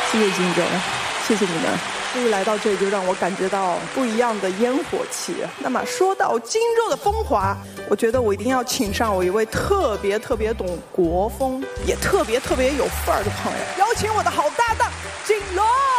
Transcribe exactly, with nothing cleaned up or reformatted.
谢谢金总，谢谢你们。一来到这里就让我感觉到不一样的烟火气。那么说到金州的风华，我觉得我一定要请上我一位特别特别懂国风，也特别特别有范儿的朋友，邀请我的好搭档金龙。